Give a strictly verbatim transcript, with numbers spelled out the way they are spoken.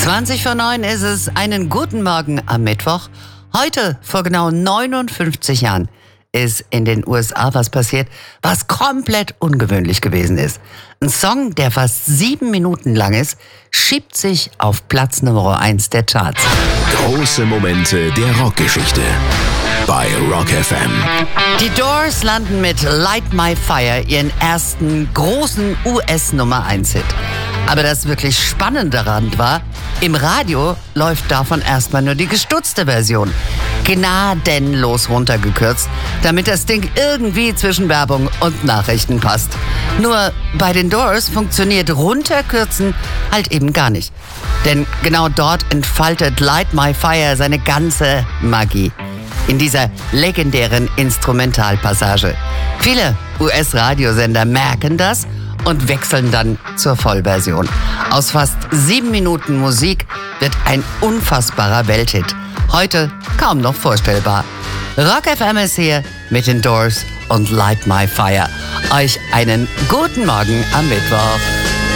zwanzig vor neun ist es. Einen guten Morgen am Mittwoch. Heute, vor genau neunundfünfzig Jahren, ist in den U S A was passiert, was komplett ungewöhnlich gewesen ist. Ein Song, der fast sieben Minuten lang ist, schiebt sich auf Platz Nummer eins der Charts. Große Momente der Rockgeschichte bei Rock F M. Die Doors landen mit Light My Fire ihren ersten großen U S Nummer eins Hit. Aber das wirklich Spannende daran war, im Radio läuft davon erstmal nur die gestutzte Version. Gnadenlos runtergekürzt, damit das Ding irgendwie zwischen Werbung und Nachrichten passt. Nur bei den Doors funktioniert runterkürzen halt eben gar nicht. Denn genau dort entfaltet Light My Fire seine ganze Magie. In dieser legendären Instrumentalpassage. Viele U S-Radiosender merken das und wechseln dann zur Vollversion. Aus fast sieben Minuten Musik wird ein unfassbarer Welthit. Heute kaum noch vorstellbar. Rock F M ist hier mit den Doors und Light My Fire. Euch einen guten Morgen am Mittwoch.